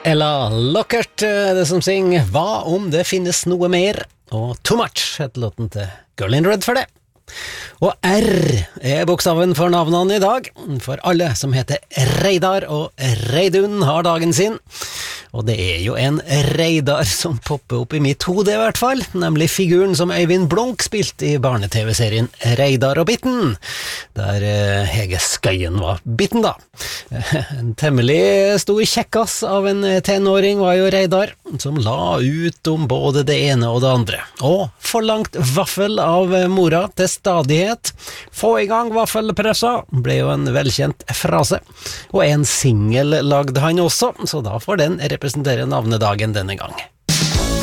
Ella Lockhart, det som synger Hva om det finnes noe mer? Og Too Much heter låten til Girl in Red for det. Og R er bokstaven for navnene i dag. For alle som heter Reidar og Reidun har dagen sin. Og det er jo en Reidar som popper opp i mitt hode i hvert fall, nemlig figuren som Øyvind Blunk spilte i barne-tv-serien Reidar og Bitten, der Hege Skøyen var bitten da. En temmelig stor kjekkas av en tenåring var jo Reidar, som la ut om både det ene og det andre. Og forlangt vaffel av mora til stadighet. Få i gang vaffelpressa ble jo en velkjent frase. Og en single lagde han også, så da får den representere navnedagen denne gang.